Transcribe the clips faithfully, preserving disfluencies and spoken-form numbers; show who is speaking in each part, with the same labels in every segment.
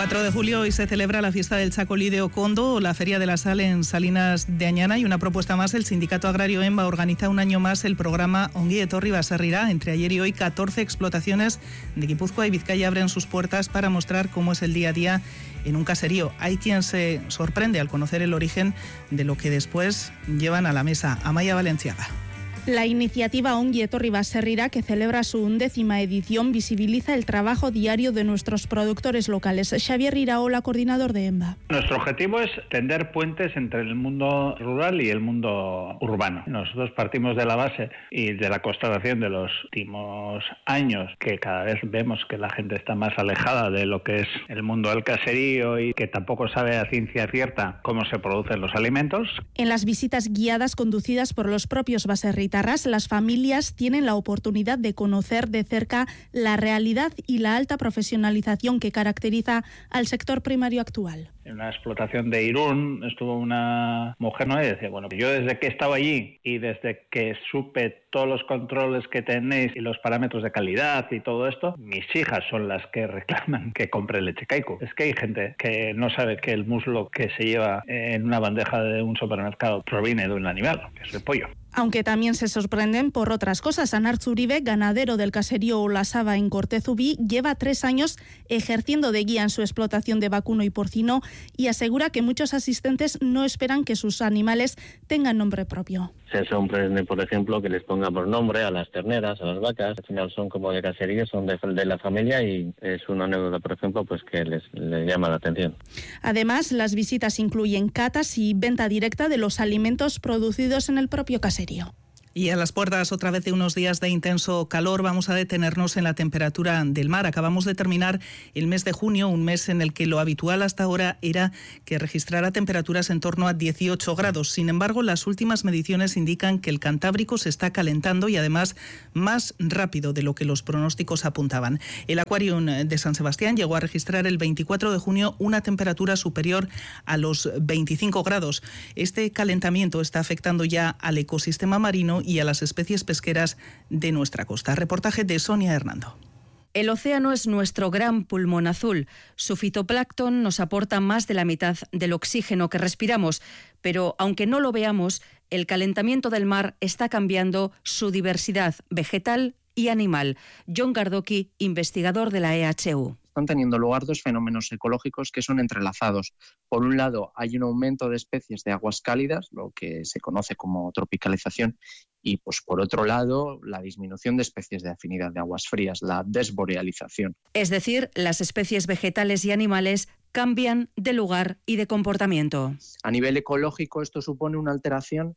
Speaker 1: veinticuatro de julio hoy se celebra la fiesta del Chacolí de Ocondo o la Feria de la Sal en Salinas de Añana, y una propuesta más: el Sindicato Agrario EMBA organiza un año más el programa Ongi Etorri Baserrira. Entre ayer y hoy, catorce explotaciones de Guipúzcoa y Vizcaya abren sus puertas para mostrar cómo es el día a día en un caserío. Hay quien se sorprende al conocer el origen de lo que después llevan a la mesa. Amaia Valenciaga.
Speaker 2: La iniciativa Ongi Etorri Baserrira, que celebra su undécima edición, visibiliza el trabajo diario de nuestros productores locales. Xavier Iraola, coordinador de EMBA.
Speaker 3: Nuestro objetivo es tender puentes entre el mundo rural y el mundo urbano. Nosotros partimos de la base y de la constatación de los últimos años que cada vez vemos que la gente está más alejada de lo que es el mundo del caserío y que tampoco sabe a ciencia cierta cómo se producen los alimentos.
Speaker 2: En las visitas guiadas conducidas por los propios baserritarras, las familias tienen la oportunidad de conocer de cerca la realidad y la alta profesionalización que caracteriza al sector primario actual.
Speaker 3: En una explotación de Irún estuvo una mujer, ¿no? Y decía, bueno, yo desde que estaba allí y desde que supe todos los controles que tenéis y los parámetros de calidad y todo esto, mis hijas son las que reclaman que compre leche Kaiku. Es que hay gente que no sabe que el muslo que se lleva en una bandeja de un supermercado proviene de un animal, que es el pollo.
Speaker 2: Aunque también se sorprenden por otras cosas. Anartz Uribe, ganadero del caserío Olasaba en Cortezubí, lleva tres años ejerciendo de guía en su explotación de vacuno y porcino y asegura que muchos asistentes no esperan que sus animales tengan nombre propio.
Speaker 4: Se sorprende, por ejemplo, que les ponga por nombre a las terneras, a las vacas. Al final son como de caserío, son de, de la familia, y es una anécdota, por ejemplo, pues que les, les llama la atención.
Speaker 2: Además, las visitas incluyen catas y venta directa de los alimentos producidos en el propio caserío.
Speaker 1: Y a las puertas otra vez de unos días de intenso calor, vamos a detenernos en la temperatura del mar. Acabamos de terminar el mes de junio, un mes en el que lo habitual hasta ahora era que registrara temperaturas en torno a dieciocho grados. Sin embargo, las últimas mediciones indican que el Cantábrico se está calentando y además más rápido de lo que los pronósticos apuntaban. El Aquarium de San Sebastián llegó a registrar el veinticuatro de junio una temperatura superior a los veinticinco grados. Este calentamiento está afectando ya al ecosistema marino y a las especies pesqueras de nuestra costa. Reportaje de Sonia Hernando.
Speaker 5: El océano es nuestro gran pulmón azul. Su fitoplancton nos aporta más de la mitad del oxígeno que respiramos, pero aunque no lo veamos, el calentamiento del mar está cambiando su diversidad vegetal y animal. John Gardoki, investigador de la E H U.
Speaker 6: Están teniendo lugar dos fenómenos ecológicos que son entrelazados. Por un lado, hay un aumento de especies de aguas cálidas, lo que se conoce como tropicalización, y pues por otro lado, la disminución de especies de afinidad de aguas frías, la desborealización.
Speaker 5: Es decir, las especies vegetales y animales cambian de lugar y de comportamiento.
Speaker 6: A nivel ecológico, esto supone una alteración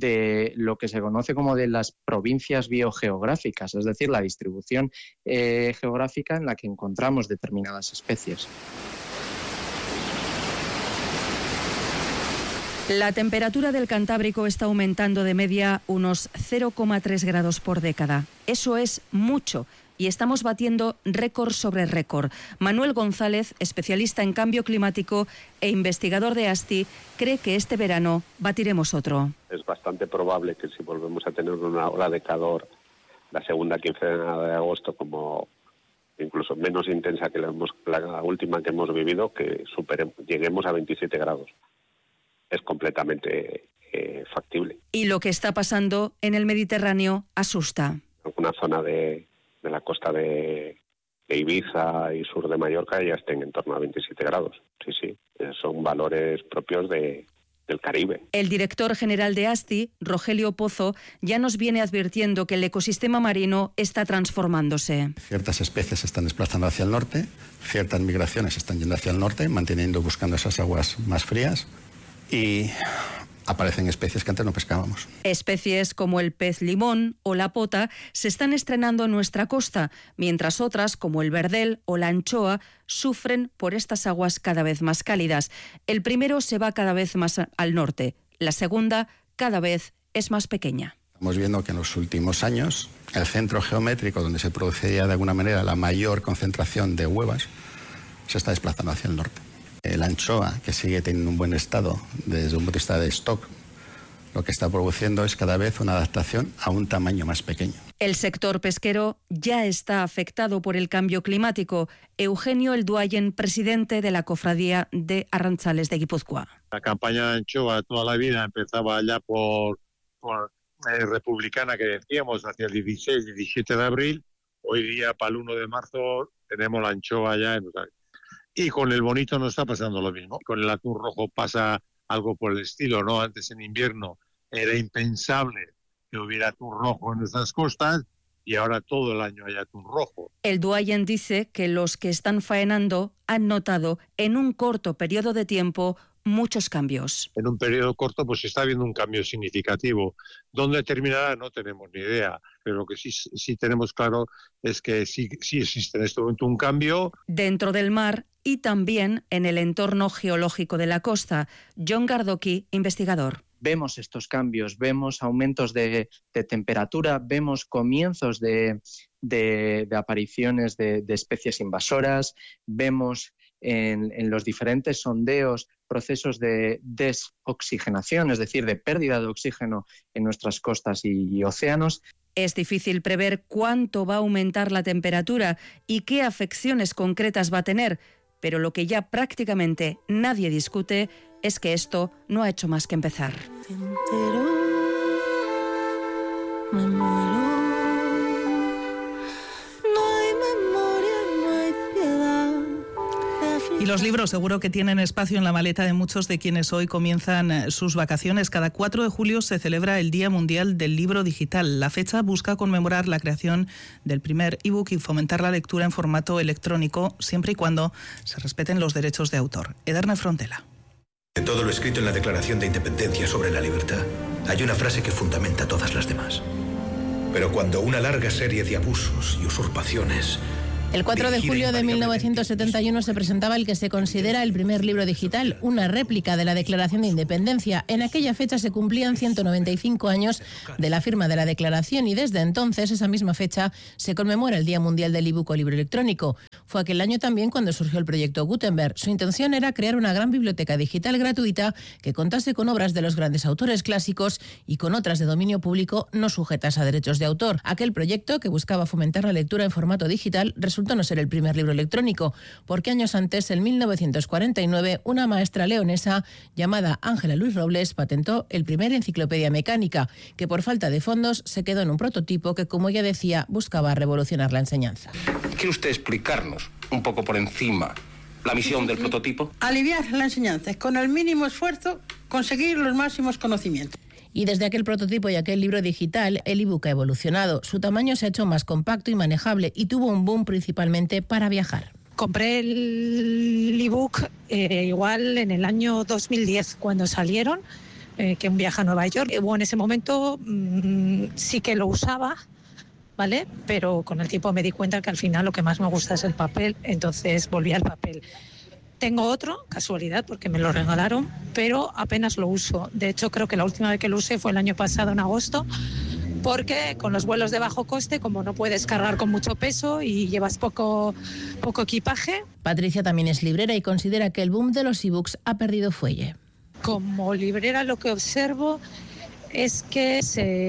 Speaker 6: de lo que se conoce como de las provincias biogeográficas, es decir, la distribución eh, geográfica en la que encontramos determinadas especies.
Speaker 5: La temperatura del Cantábrico está aumentando de media unos cero coma tres grados por década. Eso es mucho. Y estamos batiendo récord sobre récord. Manuel González, especialista en cambio climático e investigador de ASTI, cree que este verano batiremos otro.
Speaker 7: Es bastante probable que si volvemos a tener una ola de calor la segunda quincena de agosto, como incluso menos intensa que la, hemos, la última que hemos vivido, que superemos, lleguemos a veintisiete grados. Es completamente eh, factible.
Speaker 5: Y lo que está pasando en el Mediterráneo asusta.
Speaker 7: Alguna zona de... de la costa de, de Ibiza y sur de Mallorca ya estén en torno a veintisiete grados. Sí, sí, son valores propios de, del Caribe.
Speaker 5: El director general de ASTI, Rogelio Pozo, ya nos viene advirtiendo que el ecosistema marino está transformándose.
Speaker 8: Ciertas especies se están desplazando hacia el norte, ciertas migraciones están yendo hacia el norte, manteniendo, buscando esas aguas más frías, y aparecen especies que antes no pescábamos.
Speaker 5: Especies como el pez limón o la pota se están estrenando en nuestra costa, mientras otras, como el verdel o la anchoa, sufren por estas aguas cada vez más cálidas. El primero se va cada vez más al norte, la segunda cada vez es más pequeña.
Speaker 8: Estamos viendo que en los últimos años el centro geométrico donde se producía de alguna manera la mayor concentración de huevas se está desplazando hacia el norte. La anchoa, que sigue teniendo un buen estado desde un punto de vista de stock, lo que está produciendo es cada vez una adaptación a un tamaño más pequeño.
Speaker 5: El sector pesquero ya está afectado por el cambio climático. Eugenio Elduayen, presidente de la Cofradía de Arrantzales de Guipúzcoa.
Speaker 9: La campaña de anchoa toda la vida empezaba allá por, por eh, republicana que decíamos, hacia el dieciséis, diecisiete de abril. Hoy día, para el uno de marzo, tenemos la anchoa ya en... Y con el bonito no está pasando lo mismo. Con el atún rojo pasa algo por el estilo, ¿no? Antes en invierno era impensable que hubiera atún rojo en nuestras costas y ahora todo el año hay atún rojo.
Speaker 5: Elduayen dice que los que están faenando han notado en un corto periodo de tiempo muchos cambios.
Speaker 9: En un periodo corto pues está habiendo un cambio significativo. ¿Dónde terminará? No tenemos ni idea, pero lo que sí, sí tenemos claro es que sí, sí existe en este momento un cambio.
Speaker 5: Dentro del mar y también en el entorno geológico de la costa. John Gardoqui, investigador.
Speaker 6: Vemos estos cambios, vemos aumentos de, de temperatura, vemos comienzos de, de, de apariciones de, de especies invasoras, vemos en, en los diferentes sondeos procesos de desoxigenación, es decir, de pérdida de oxígeno en nuestras costas y, y océanos.
Speaker 5: Es difícil prever cuánto va a aumentar la temperatura y qué afecciones concretas va a tener, pero lo que ya prácticamente nadie discute es que esto no ha hecho más que empezar.
Speaker 1: Me muero. No hay memoria, no hay piedad. Y los libros seguro que tienen espacio en la maleta de muchos de quienes hoy comienzan sus vacaciones. Cada cuatro de julio se celebra el Día Mundial del Libro Digital. La fecha busca conmemorar la creación del primer ebook y fomentar la lectura en formato electrónico, siempre y cuando se respeten los derechos de autor. Ederne Frontela.
Speaker 10: De todo lo escrito en la Declaración de Independencia sobre la libertad, hay una frase que fundamenta todas las demás. Pero cuando una larga serie de abusos y usurpaciones...
Speaker 11: El cuatro de julio de mil novecientos setenta y uno se presentaba el que se considera el primer libro digital, una réplica de la Declaración de Independencia. En aquella fecha se cumplían ciento noventa y cinco años de la firma de la Declaración y desde entonces, esa misma fecha, se conmemora el Día Mundial del ebook o libro electrónico. Fue aquel año también cuando surgió el proyecto Gutenberg. Su intención era crear una gran biblioteca digital gratuita que contase con obras de los grandes autores clásicos y con otras de dominio público no sujetas a derechos de autor. Aquel proyecto, que buscaba fomentar la lectura en formato digital, resultó no ser el primer libro electrónico, porque años antes, en mil novecientos cuarenta y nueve, una maestra leonesa llamada Ángela Luis Robles patentó el primer enciclopedia mecánica, que por falta de fondos se quedó en un prototipo que, como ella decía, buscaba revolucionar la enseñanza.
Speaker 12: ¿Quiere usted explicarnos un poco por encima la misión del prototipo?
Speaker 13: Aliviar la enseñanza, con el mínimo esfuerzo conseguir los máximos conocimientos.
Speaker 11: Y desde aquel prototipo y aquel libro digital, el ebook ha evolucionado. Su tamaño se ha hecho más compacto y manejable y tuvo un boom principalmente para viajar.
Speaker 14: Compré el ebook eh, igual en el año dos mil diez, cuando salieron, eh, que un viaje a Nueva York. Eh, bueno, en ese momento mmm, sí que lo usaba, ¿vale? Pero con el tiempo me di cuenta que al final lo que más me gusta es el papel, entonces volví al papel. Tengo otro, casualidad, porque me lo regalaron, pero apenas lo uso. De hecho, creo que la última vez que lo usé fue el año pasado, en agosto, porque con los vuelos de bajo coste, como no puedes cargar con mucho peso y llevas poco, poco equipaje.
Speaker 11: Patricia también es librera y considera que el boom de los ebooks ha perdido fuelle.
Speaker 14: Como librera lo que observo es que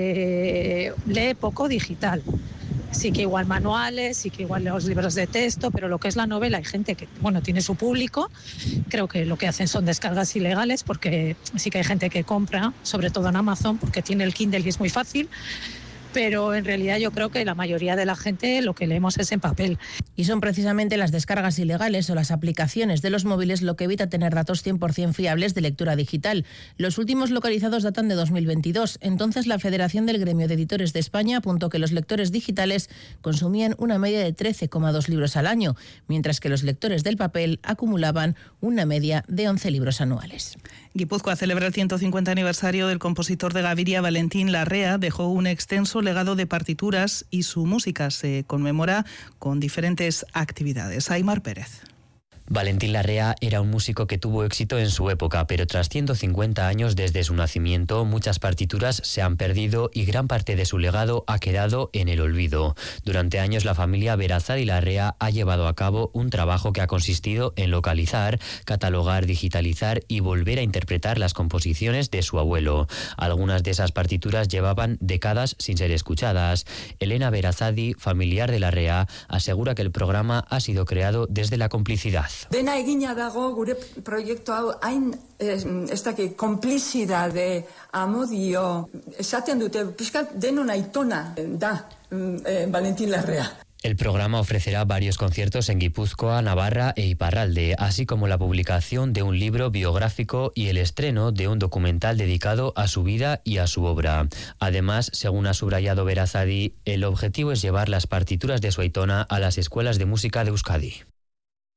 Speaker 14: se lee poco digital. Sí que igual manuales, sí que igual los libros de texto, pero lo que es la novela hay gente que, bueno, tiene su público. Creo que lo que hacen son descargas ilegales, porque sí que hay gente que compra, sobre todo en Amazon, porque tiene el Kindle y es muy fácil. Pero en realidad yo creo que la mayoría de la gente lo que leemos es en papel.
Speaker 11: Y son precisamente las descargas ilegales o las aplicaciones de los móviles lo que evita tener datos cien por ciento fiables de lectura digital. Los últimos localizados datan de dos mil veintidós. Entonces la Federación del Gremio de Editores de España apuntó que los lectores digitales consumían una media de trece coma dos libros al año, mientras que los lectores del papel acumulaban una media de once libros anuales.
Speaker 1: Guipúzcoa celebra el ciento cincuenta aniversario del compositor de Gaviria, Valentín Larrea. Dejó un extenso legado de partituras y su música se conmemora con diferentes actividades. Aimar Pérez.
Speaker 15: Valentín Larrea era un músico que tuvo éxito en su época, pero tras ciento cincuenta años desde su nacimiento, muchas partituras se han perdido y gran parte de su legado ha quedado en el olvido. Durante años la familia Berazadi Larrea ha llevado a cabo un trabajo que ha consistido en localizar, catalogar, digitalizar y volver a interpretar las composiciones de su abuelo. Algunas de esas partituras llevaban décadas sin ser escuchadas. Elena Berazadi, familiar de Larrea, asegura que el programa ha sido creado desde la complicidad.
Speaker 16: Dena egina dago gure proiektu hau hain ez dakit konplizidade amodio esaten dute pixkat denon aitona da eh, Valentín Larrea.
Speaker 15: El programa ofrecerá varios conciertos en Guipúzcoa, Navarra e Iparralde, así como la publicación de un libro biográfico y el estreno de un documental dedicado a su vida y a su obra. Además, según ha subrayado Berazadi, el objetivo es llevar las partituras de su aitona a las escuelas de música de Euskadi.